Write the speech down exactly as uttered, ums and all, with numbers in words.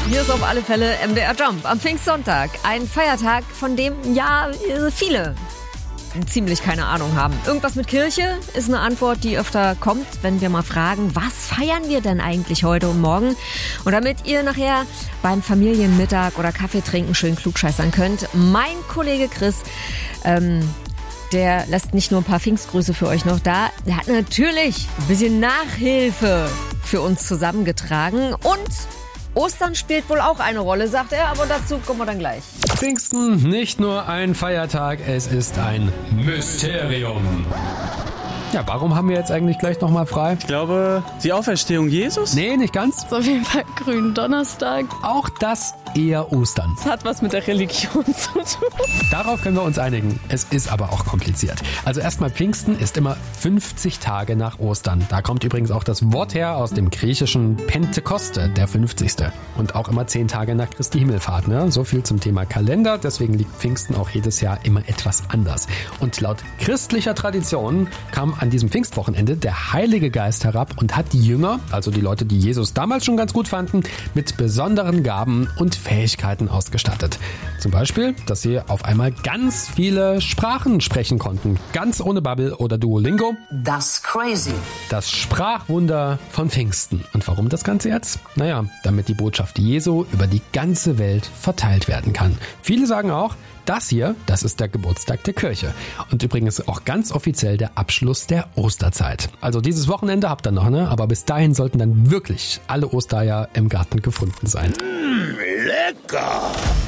Hier ist auf alle Fälle M D R Jump am Pfingstsonntag. Ein Feiertag, von dem ja viele ziemlich keine Ahnung haben. Irgendwas mit Kirche ist eine Antwort, die öfter kommt, wenn wir mal fragen, was feiern wir denn eigentlich heute und morgen? Und damit ihr nachher beim Familienmittag oder Kaffee trinken schön klugscheißern könnt, mein Kollege Chris, ähm, der lässt nicht nur ein paar Pfingstgrüße für euch noch da, der hat natürlich ein bisschen Nachhilfe für uns zusammengetragen und Ostern spielt wohl auch eine Rolle, sagt er, aber dazu kommen wir dann gleich. Pfingsten, nicht nur ein Feiertag, es ist ein Mysterium. Ja, warum haben wir jetzt eigentlich gleich nochmal frei? Ich glaube, die Auferstehung Jesus? Nee, nicht ganz. Das ist auf jeden Fall Gründonnerstag. Auch das eher Ostern. Das hat was mit der Religion zu tun. Darauf können wir uns einigen. Es ist aber auch kompliziert. Also erstmal, Pfingsten ist immer fünfzig Tage nach Ostern. Da kommt übrigens auch das Wort her aus dem griechischen Pentekoste, der fünfzigste. Und auch immer zehn Tage nach Christi Himmelfahrt. Ne? So viel zum Thema Kalender. Deswegen liegt Pfingsten auch jedes Jahr immer etwas anders. Und laut christlicher Tradition kam an diesem Pfingstwochenende der Heilige Geist herab und hat die Jünger, also die Leute, die Jesus damals schon ganz gut fanden, mit besonderen Gaben und Fähigkeiten ausgestattet. Zum Beispiel, dass sie auf einmal ganz viele Sprachen sprechen konnten. Ganz ohne Babbel oder Duolingo. Das crazy. Das Sprachwunder von Pfingsten. Und warum das Ganze jetzt? Naja, damit die Botschaft Jesu über die ganze Welt verteilt werden kann. Viele sagen auch, das hier, das ist der Geburtstag der Kirche. Und übrigens auch ganz offiziell der Abschluss der Osterzeit. Also dieses Wochenende habt ihr noch, ne? Aber bis dahin sollten dann wirklich alle Ostereier im Garten gefunden sein. Mmh, lecker!